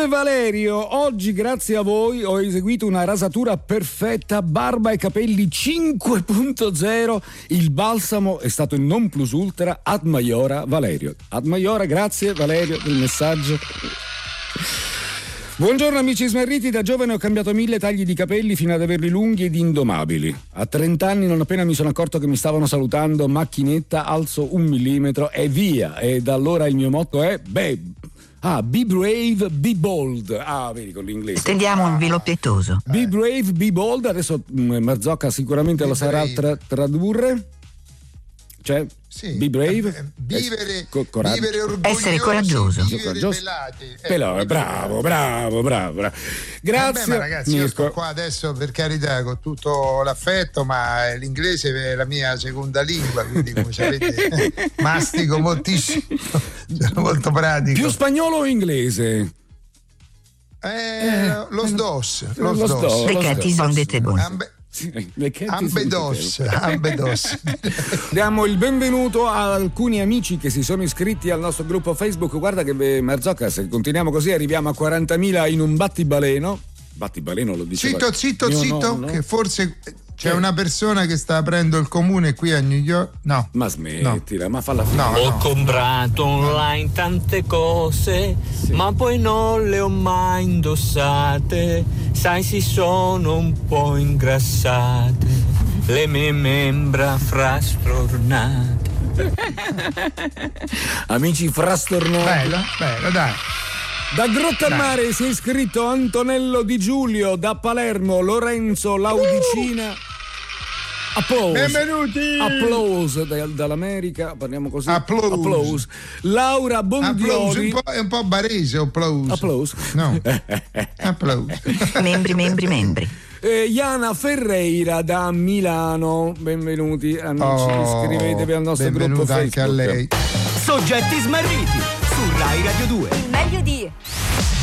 Valerio, oggi grazie a voi ho eseguito una rasatura perfetta, barba e capelli 5.0. Il balsamo è stato il non plus ultra. Ad Maiora Valerio. Ad Maiora, grazie Valerio del messaggio. Buongiorno amici smarriti, da giovane ho cambiato 1000 tagli di capelli fino ad averli lunghi ed indomabili. A 30 anni, non appena mi sono accorto che mi stavano salutando, macchinetta, alzo 1 millimetro e via. E da allora il mio motto è be brave, be bold. Vedi con l'inglese. Stendiamo un velo pietoso. Be brave, be bold. Adesso Marzocca sicuramente lo saprà tradurre. Cioè, sì, be brave, vivere orgoglioso, essere coraggioso, bravo. Grazie. Ma ragazzi, io sto qua adesso, per carità, con tutto l'affetto, ma l'inglese è la mia seconda lingua, quindi come sapete mastico moltissimo, sono molto pratico. Più spagnolo o inglese? Los dos. Le catti son dette buone. Ambedos. Diamo il benvenuto a alcuni amici che si sono iscritti al nostro gruppo Facebook. Guarda che Marzocca, se continuiamo così arriviamo a 40.000 in un battibaleno. Battibaleno lo dice. Zitto, no. Che forse c'è una persona che sta aprendo il comune qui a New York. No. Ma smettila, ma falla finire. Ho comprato online tante cose, ma poi non le ho mai indossate. Sai, si sono un po' ingrassate le mie membra frastornate. Amici frastornati. Bello, dai. Da Grottammare si è iscritto Antonello Di Giulio, da Palermo Lorenzo Laudicina. Benvenuti. Applause dall'America, parliamo così. Applause. Laura Bondioli. È un po' barese, applause. No. Applause. Membri. Iana Ferreira da Milano. Benvenuti amici, iscrivetevi al nostro gruppo Facebook. Anche a lei. Soggetti smarriti su Rai Radio 2. Il meglio di